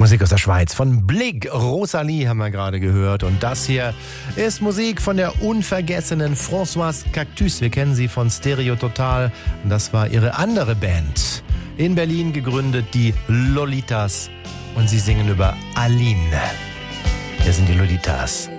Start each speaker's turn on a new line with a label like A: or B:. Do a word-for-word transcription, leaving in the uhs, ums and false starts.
A: Musik aus der Schweiz von Blig. Rosalie haben wir gerade gehört. Und das hier ist Musik von der unvergessenen Françoise Cactus. Wir kennen sie von Stereo Total. Und das war ihre andere Band. In Berlin gegründet, die Lolitas. Und sie singen über Aline. Hier sind die Lolitas.